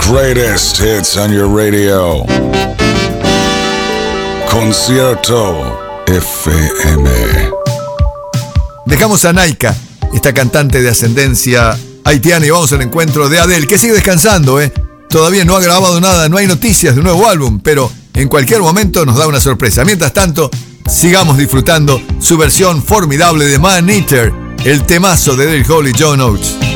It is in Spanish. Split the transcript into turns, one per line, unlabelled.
greatest hits on your radio. Concierto FM.
Dejamos a Naika, esta cantante de ascendencia haitiana, y vamos al encuentro de Adele, que sigue descansando, Todavía no ha grabado nada, no hay noticias de un nuevo álbum, pero en cualquier momento nos da una sorpresa. Mientras tanto, sigamos disfrutando su versión formidable de Man Eater, el temazo de Daryl Hall y John Oates.